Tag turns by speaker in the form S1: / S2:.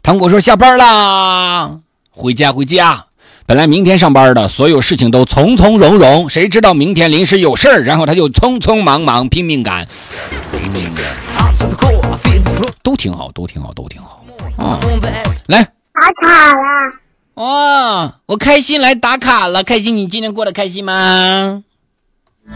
S1: 糖果说下班啦，回家。本来明天上班的，所有事情都从从容容，谁知道明天临时有事儿，然后他就匆匆忙忙拼命赶。都挺好。来
S2: 打卡了。
S1: 哦，我开心来打卡了。开心，你今天过得开心吗？